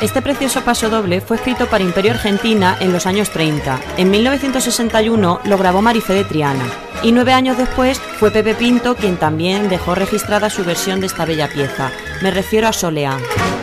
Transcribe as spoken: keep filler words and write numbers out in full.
Este precioso pasodoble fue escrito para Imperio Argentina en los años treinta. En mil novecientos sesenta y uno lo grabó Marifé de Triana. Y nueve años después fue Pepe Pinto quien también dejó registrada su versión de esta bella pieza. Me refiero a Soleá.